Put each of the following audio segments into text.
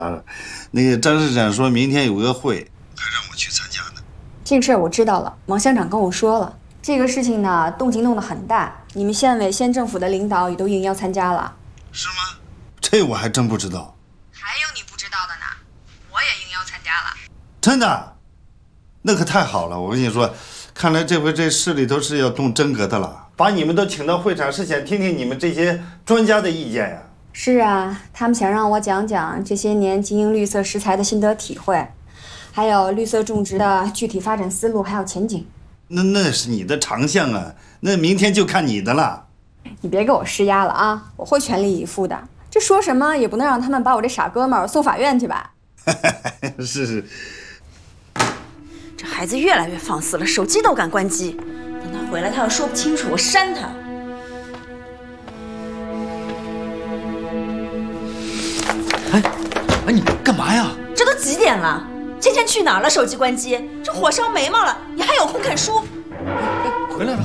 那个张市长说明天有个会，还让我去参加呢。 这个事儿我知道了，王乡长跟我说了。这个事情呢，动静弄得很大，你们县委、县政府的领导也都应邀参加了。 是吗？这我还真不知道。 还有你不知道的呢，我也应邀参加了。 真的？那可太好了！我跟你说，看来这回这市里头是要动真格的了，把你们都请到会场，是想听听你们这些专家的意见呀。 是啊，他们想让我讲讲这些年经营绿色食材的心得体会，还有绿色种植的具体发展思路还有前景。 那是你的长项啊，那明天就看你的了。 你别给我施压了啊，我会全力以赴的。这说什么也不能让他们把我这傻哥们儿送法院去吧？ 是。 这孩子越来越放肆了，手机都敢关机。等他回来，他要说不清楚，我扇他。 哎，你干嘛呀？ 这都几点了？芊芊去哪儿了？手机关机，这火烧眉毛了，你还有空看书？ 回来了。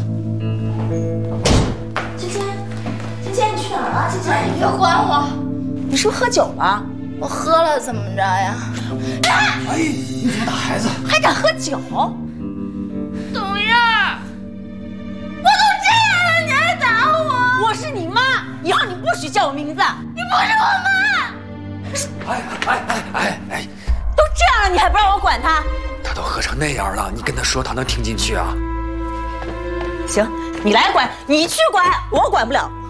芊芊，你去哪儿了？芊芊， 你别管我！ 你是不是喝酒了？ 我喝了怎么着呀？ 哎，你怎么打孩子？ 还敢喝酒？ 董燕儿，我都这样了，你还打我？ 我是你妈，以后你不许叫我名字。 你不是我妈！ 哎， 都这样了，你还不让我管他？ 他都喝成那样了，你跟他说他能听进去啊？ 行，你来管，你去管，我管不了。